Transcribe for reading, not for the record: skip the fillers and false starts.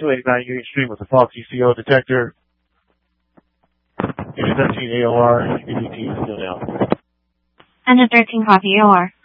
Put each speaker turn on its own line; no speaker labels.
289 Union Street with a faulty CO detector. Unit 13 AOR, EDT is still down.
Engine 13, copy AOR.